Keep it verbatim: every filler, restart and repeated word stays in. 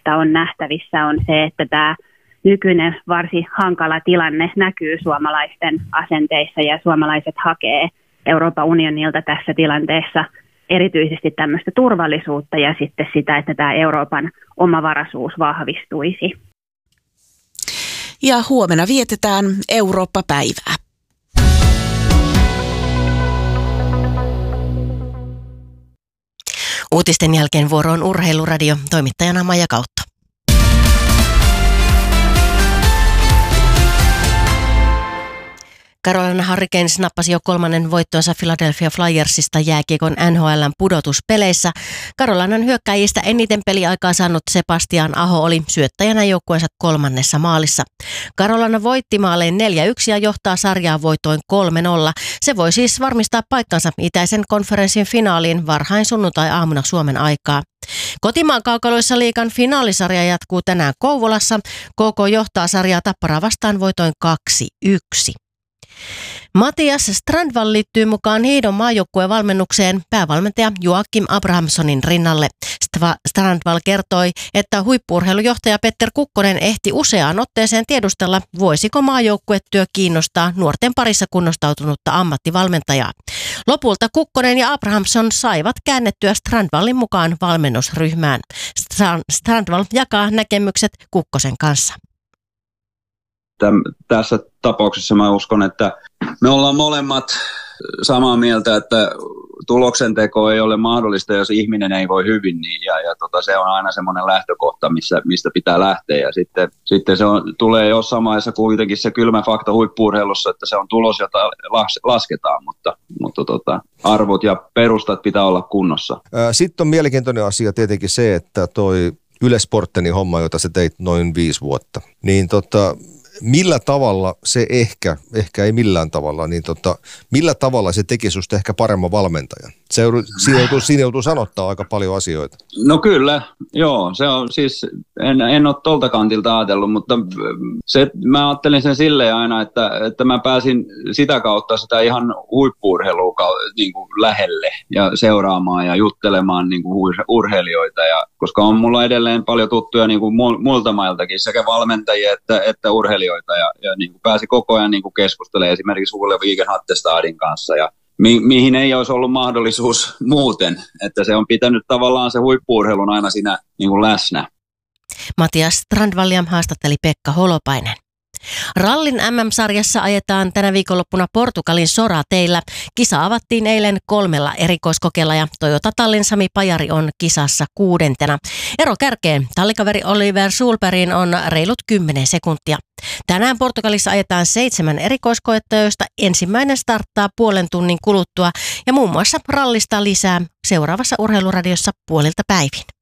mistä on nähtävissä, on se, että tämä nykyinen varsin hankala tilanne näkyy suomalaisten asenteissa ja suomalaiset hakee Euroopan unionilta tässä tilanteessa erityisesti tämmöistä turvallisuutta ja sitten sitä, että tämä Euroopan omavaraisuus vahvistuisi. Ja huomenna vietetään Eurooppa-päivää. Uutisten jälkeen vuoro on Urheiluradio, toimittajana Maija Kautto. Carolina Hurricanes nappasi jo kolmannen voittonsa Philadelphia Flyersista jääkiekon N H L:n pudotuspeleissä. Carolinan hyökkäjistä eniten peliaikaa saanut Sebastian Aho oli syöttäjänä joukkueensa kolmannessa maalissa. Carolina voitti maalein neljä yksi ja johtaa sarjaa voitoin kolme nolla. Se voi siis varmistaa paikkansa itäisen konferenssin finaaliin varhain sunnuntai-aamuna Suomen aikaa. Kotimaan kaukaloissa liigan finaalisarja jatkuu tänään Kouvolassa. K K johtaa sarjaa Tapparaa vastaan voitoin kaksi yksi. Matias Strandvall liittyy mukaan hiidon maajoukkueen valmennukseen päävalmentaja Joakim Abrahamssonin rinnalle. Strandvall kertoi, että huippu-urheilujohtaja Petter Kukkonen ehti useaan otteeseen tiedustella, voisiko maajoukkuetyö kiinnostaa nuorten parissa kunnostautunutta ammattivalmentajaa. Lopulta Kukkonen ja Abrahamsson saivat käännettyä Strandvallin mukaan valmennusryhmään. Strandvall jakaa näkemykset Kukkosen kanssa. Täm, tässä tapauksessa mä uskon, että me ollaan molemmat samaa mieltä, että tuloksenteko ei ole mahdollista, jos ihminen ei voi hyvin, niin, ja, ja tota, se on aina semmoinen lähtökohta, missä, mistä pitää lähteä, ja sitten, sitten se on, tulee jossain vaiheessa kuitenkin se kylmä fakta huippu-urheilussa, että se on tulos, jota las, lasketaan, mutta, mutta tota, arvot ja perustat pitää olla kunnossa. Sitten on mielenkiintoinen asia tietenkin se, että toi Yle Sportenin homma, jota sä teit noin viisi vuotta, niin tota... Millä tavalla se ehkä, ehkä ei millään tavalla, niin tota, millä tavalla se teki susta ehkä paremman valmentajan? Se joutuu, siinä, joutuu, siinä joutuu sanottaa aika paljon asioita. No kyllä, joo. Se on siis, en, en ole tolta kantilta ajatellut, mutta se, mä ajattelin sen silleen aina, että, että mä pääsin sitä kautta sitä ihan huippu-urheilua niin kuin lähelle ja seuraamaan ja juttelemaan niin kuin urheilijoita. Ja, koska on mulla edelleen paljon tuttuja niin kuin muilta mailtakin, sekä valmentajia että, että urheilijoita. Ja, ja niin kuin pääsi koko ajan niin kuin keskustelemaan esimerkiksi Ole Viken Hattestadin kanssa ja Mi- mihin ei olisi ollut mahdollisuus muuten, että se on pitänyt tavallaan se huippu-urheilun aina siinä niin kuin läsnä. Matias Strandvallia haastatteli Pekka Holopainen. Rallin M M-sarjassa ajetaan tänä viikonloppuna Portugalin Sorateillä. Kisa avattiin eilen kolmella erikoiskokeella ja Toyota Tallin Sami Pajari on kisassa kuudentena. Ero kärkeen tallikaveri Oliver Sulperin on reilut kymmenen sekuntia. Tänään Portugalissa ajetaan seitsemän erikoiskoetta, joista ensimmäinen starttaa puolen tunnin kuluttua ja muun muassa rallista lisää seuraavassa Urheiluradiossa puolilta päivin.